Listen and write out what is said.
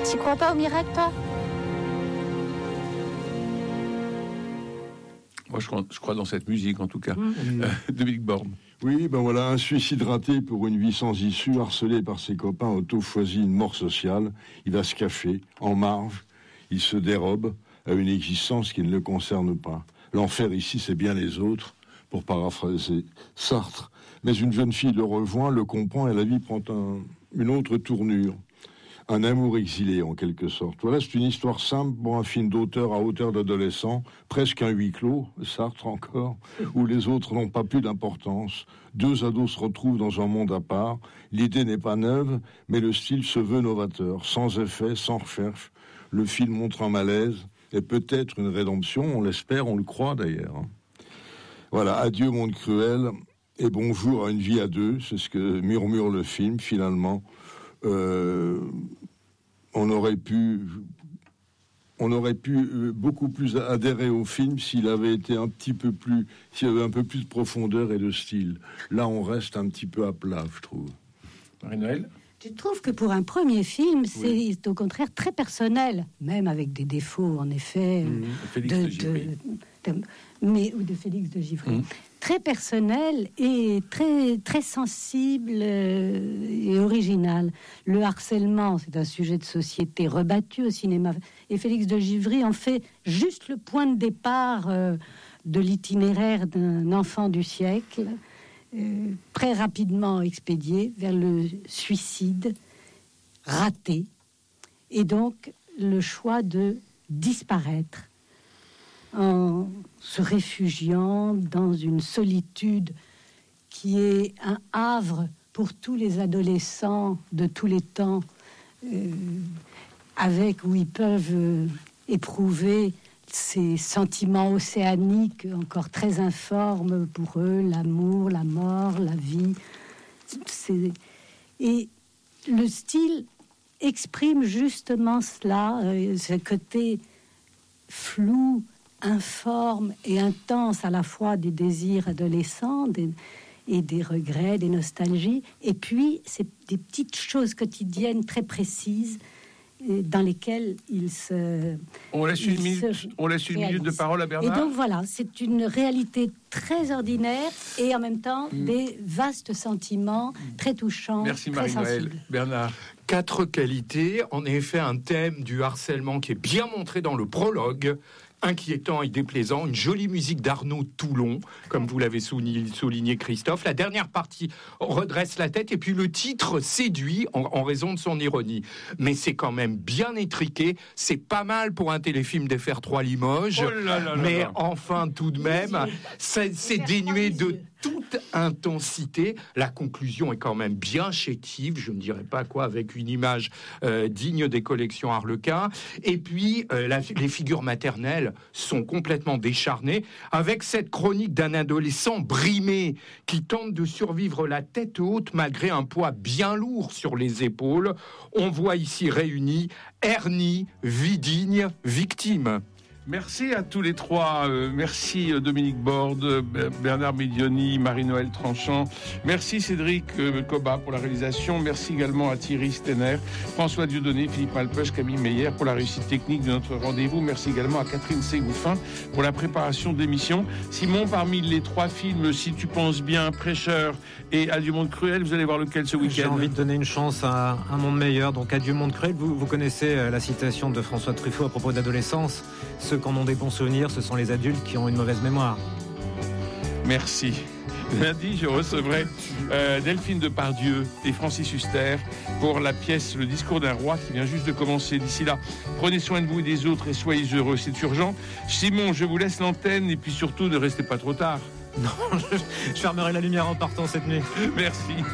Tu crois pas au miracle, toi? Moi, je crois dans cette musique, en tout cas. Dominique Borde. Oui, ben voilà, un suicide raté pour une vie sans issue, harcelé par ses copains, auto-choisi une mort sociale. Il va se cacher, en marge, il se dérobe à une existence qui ne le concerne pas. L'enfer ici, c'est bien les autres, pour paraphraser Sartre. Mais une jeune fille le rejoint, le comprend, et la vie prend une autre tournure. Un amour exilé, en quelque sorte. Voilà, c'est une histoire simple pour un film d'auteur à hauteur d'adolescent, presque un huis clos, Sartre encore, où les autres n'ont pas plus d'importance. Deux ados se retrouvent dans un monde à part. L'idée n'est pas neuve, mais le style se veut novateur, sans effet, sans recherche. Le film montre un malaise, et peut-être une rédemption, on l'espère, on le croit d'ailleurs. Voilà, adieu monde cruel, et bonjour à une vie à deux, c'est ce que murmure le film, finalement. On aurait pu beaucoup plus adhérer au film s'il avait été s'il y avait un peu plus de profondeur et de style. Là, on reste un petit peu à plat, je trouve. Marie-Noël ? Je trouve que pour un premier film, c'est au contraire très personnel, même avec des défauts, en effet, de Félix de Givry. Très personnel et très, très sensible et original. Le harcèlement, c'est un sujet de société rebattu au cinéma. Et Félix de Givry en fait juste le point de départ de l'itinéraire d'un enfant du siècle, très rapidement expédié vers le suicide raté. Et donc, le choix de disparaître en se réfugiant dans une solitude qui est un havre pour tous les adolescents de tous les temps, où ils peuvent éprouver ces sentiments océaniques encore très informes pour eux, l'amour, la mort, la vie. Et le style exprime justement cela, ce côté flou, informe et intense à la fois des désirs adolescents et des regrets, des nostalgies, et puis c'est des petites choses quotidiennes très précises dans lesquelles il se... On laisse une minute de parole à Bernard. Et donc voilà, c'est une réalité très ordinaire et en même temps des vastes sentiments très touchants. Merci très Marie-Noël. sensibles. Bernard. 4 qualités, en effet un thème du harcèlement qui est bien montré dans le prologue, inquiétant et déplaisant, une jolie musique d'Arnaud Toulon, comme vous l'avez souligné Christophe. La dernière partie redresse la tête et puis le titre séduit en raison de son ironie. Mais c'est quand même bien étriqué, c'est pas mal pour un téléfilm d'FR3 Limoges, mais enfin tout de même, c'est dénué de toute intensité. La conclusion est quand même bien chétive, je ne dirais pas quoi, avec une image digne des collections Harlequin. Et puis, les figures maternelles sont complètement décharnées, avec cette chronique d'un adolescent brimé qui tente de survivre la tête haute malgré un poids bien lourd sur les épaules. On voit ici réunis Ernie, Vidigne, victime. Merci à tous les trois. Merci Dominique Borde, Bernard Medioni, Marie-Noël Tranchant. Merci Cédric Coba pour la réalisation. Merci également à Thierry Stenner, François Dieudonné, Philippe Malpeuch, Camille Meyer pour la réussite technique de notre rendez-vous. Merci également à Catherine Ségouffin pour la préparation de l'émission. Simon, parmi les 3 films, Si tu penses bien, Prêcheur et Adieu monde cruel, vous allez voir lequel ce week-end? J'ai envie de donner une chance à un monde meilleur. Donc Adieu monde cruel, vous connaissez la citation de François Truffaut à propos d'adolescence. Ceux qui en ont des bons souvenirs, ce sont les adultes qui ont une mauvaise mémoire. Merci. Lundi, je recevrai Delphine Depardieu et Francis Huster pour la pièce Le discours d'un roi qui vient juste de commencer. D'ici là, prenez soin de vous et des autres et soyez heureux, c'est urgent. Simon, je vous laisse l'antenne et puis surtout ne restez pas trop tard. Non, je fermerai la lumière en partant cette nuit. Merci.